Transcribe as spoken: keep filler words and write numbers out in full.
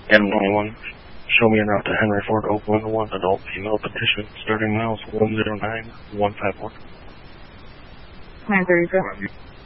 Adam twenty-one, show me en route to Henry Ford, Oakland, one adult female petition, starting miles one zero nine one five one. nine thirty-seven.